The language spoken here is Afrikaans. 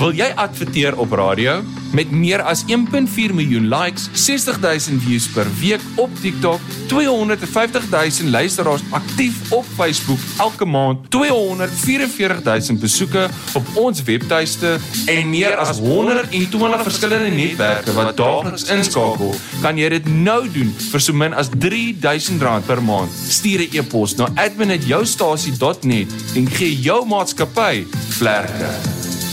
Wil jy adverteer op radio? Met meer as 1.4 miljoen likes, 60,000 views per week op TikTok, 250,000 luisteraars aktief op Facebook elke maand, 244,000 besoeke op ons webtuiste en meer as 120 verskillende netwerke wat daagliks inskakel, kan jy dit nou doen vir so min as R3,000 per maand. Stuur 'n e-pos na admin@joustasie.net en gee jou maatskappy vlerke.